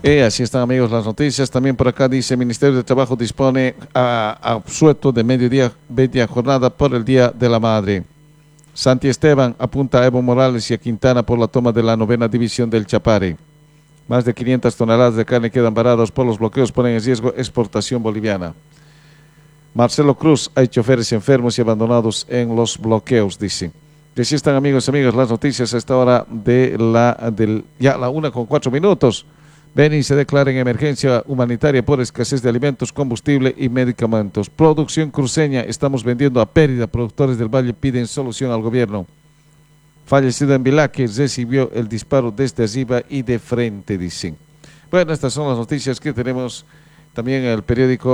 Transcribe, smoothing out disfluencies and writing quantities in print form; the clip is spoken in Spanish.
Así están, amigos, las noticias. También por acá dice: Ministerio de Trabajo dispone a absuelto de media jornada por el Día de la Madre. Santi Esteban apunta a Evo Morales y a Quintana por la toma de la 9ª división del Chapare. Más de 500 toneladas de carne quedan varados por los bloqueos, ponen en riesgo exportación boliviana. Marcelo Cruz: hay choferes enfermos y abandonados en los bloqueos, dice. Y así están, amigos y amigas, las noticias a esta hora de ya la 1:04. Beni se declara en emergencia humanitaria por escasez de alimentos, combustible y medicamentos. Producción cruceña: estamos vendiendo a pérdida. Productores del Valle piden solución al gobierno. Fallecido en Vilaque recibió el disparo desde arriba y de frente, dicen. Bueno, estas son las noticias que tenemos también en el periódico